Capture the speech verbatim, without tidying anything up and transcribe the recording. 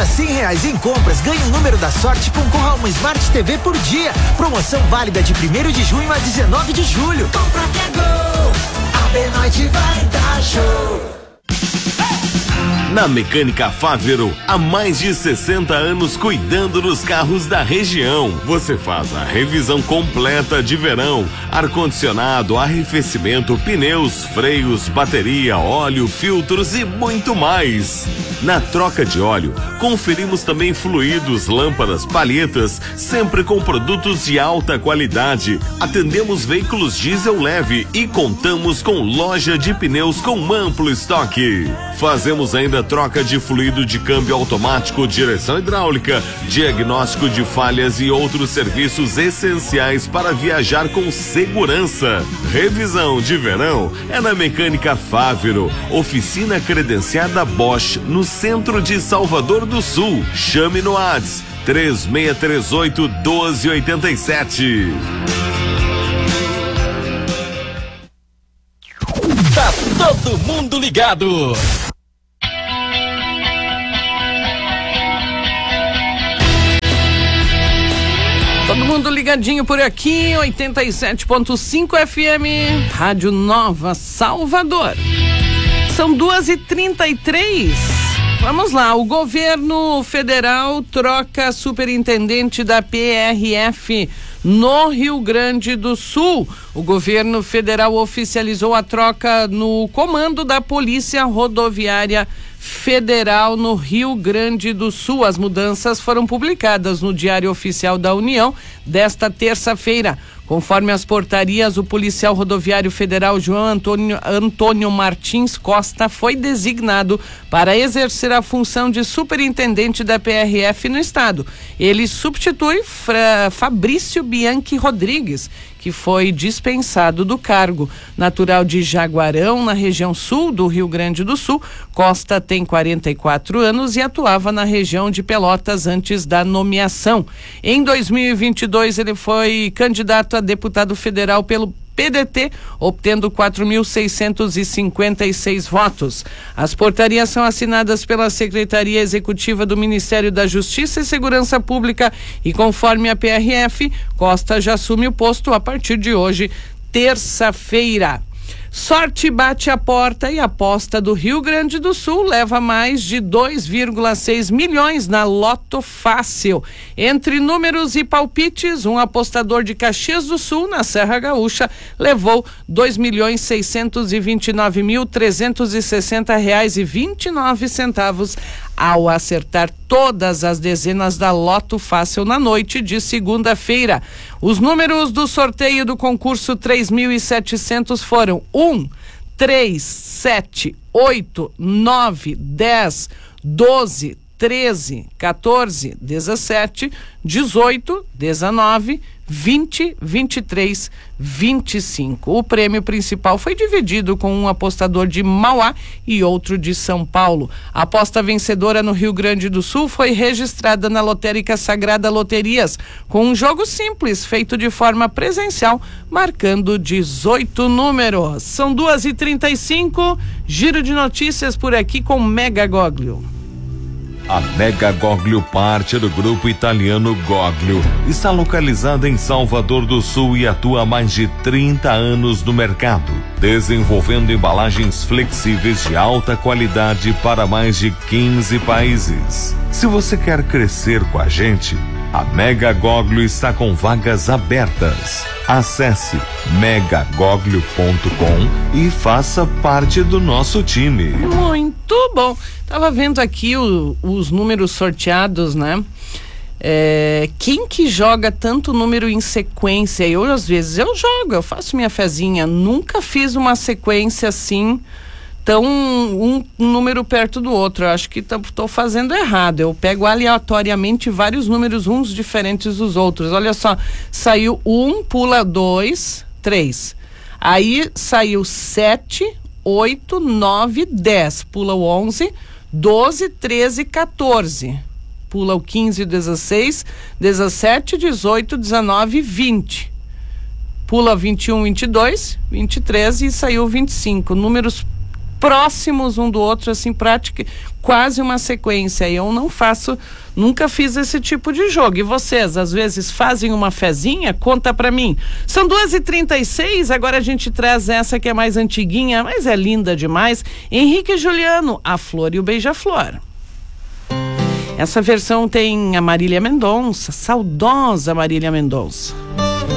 cada cem reais em compras, ganhe um número da sorte e concorra a uma Smart T V por dia. Promoção válida de primeiro de junho a dezenove de julho. Compra que é gol, a Benoite vai dar show. Na Mecânica Fávero, há mais de sessenta anos cuidando dos carros da região. Você faz a revisão completa de verão, ar-condicionado, arrefecimento, pneus, freios, bateria, óleo, filtros e muito mais. Na troca de óleo, conferimos também fluidos, lâmpadas, palhetas, sempre com produtos de alta qualidade. Atendemos veículos diesel leve e contamos com loja de pneus com amplo estoque. Fazemos ainda troca de fluido de câmbio automático, direção hidráulica, diagnóstico de falhas e outros serviços essenciais para viajar com segurança. Revisão de verão é na Mecânica Fávero, oficina credenciada Bosch, no centro de Salvador do Sul. Chame no WhatsApp três seis três oito, um dois oito sete. Tá todo mundo ligado. Todo mundo ligadinho por aqui, oitenta e sete ponto cinco F M, Rádio Nova Salvador. São duas e trinta e três. Vamos lá, o governo federal troca superintendente da P R F no Rio Grande do Sul. O governo federal oficializou a troca no comando da Polícia Rodoviária Federal no Rio Grande do Sul. As mudanças foram publicadas no Diário Oficial da União desta terça-feira. Conforme as portarias, o policial rodoviário federal João Antônio, Antônio Martins Costa foi designado para exercer a função de superintendente da P R F no estado. Ele substitui Fra, Fabrício Bianchi Rodrigues, que foi dispensado do cargo. Natural de Jaguarão, na região sul do Rio Grande do Sul, Costa tem quarenta e quatro anos e atuava na região de Pelotas antes da nomeação. Em dois mil e vinte e dois, ele foi candidato a deputado federal pelo P D T, obtendo quatro mil seiscentos e cinquenta e seis votos. As portarias são assinadas pela Secretaria Executiva do Ministério da Justiça e Segurança Pública e, conforme a P R F, Costa já assume o posto a partir de hoje, terça-feira. Sorte bate a porta e a aposta do Rio Grande do Sul leva mais de dois vírgula seis milhões na Loto Fácil. Entre números e palpites, um apostador de Caxias do Sul, na Serra Gaúcha, levou dois milhões seiscentos e vinte e nove mil trezentos e sessenta reais e vinte e nove centavos ao acertar todas as dezenas da Loto Fácil na noite de segunda-feira. Os números do sorteio do concurso três mil e setecentos foram um, três, sete, oito, nove, dez, doze, treze, quatorze, dezessete, dezoito, dezenove, vinte, vinte e três, vinte e cinco. O prêmio principal foi dividido com um apostador de Mauá e outro de São Paulo. A aposta vencedora no Rio Grande do Sul foi registrada na Lotérica Sagrada Loterias, com um jogo simples feito de forma presencial, marcando dezoito números. São duas e trinta e cinco, giro de notícias por aqui com Mega Goglio. A Mega Goglio, parte do grupo italiano Goglio, está localizada em Salvador do Sul e atua há mais de trinta anos no mercado, desenvolvendo embalagens flexíveis de alta qualidade para mais de quinze países. Se você quer crescer com a gente, a Mega Goglio está com vagas abertas. Acesse mega goglio ponto com e faça parte do nosso time. Muito bom. Tava vendo aqui o, os números sorteados, né? É, quem que joga tanto número em sequência? Eu, às vezes, eu jogo, eu faço minha fezinha. Nunca fiz uma sequência assim, tão um, um número perto do outro. Eu acho que estou fazendo errado. Eu pego aleatoriamente vários números, uns diferentes dos outros. Olha só, saiu um, pula dois, três. Aí saiu sete, oito, nove, dez. Pula o onze, doze, treze, quatorze. Pula o quinze, dezesseis, dezessete, dezoito, dezenove, vinte. Pula vinte e um, vinte e dois, vinte e três e saiu vinte e cinco. Números próximos um do outro, assim, prática, quase uma sequência. Eu não faço, nunca fiz esse tipo de jogo. E vocês, às vezes, fazem uma fezinha? Conta pra mim. São duas e trinta e seis, agora a gente traz essa que é mais antiguinha, mas é linda demais. Henrique e Juliano, A Flor e o Beija-Flor. Essa versão tem a Marília Mendonça, saudosa Marília Mendonça.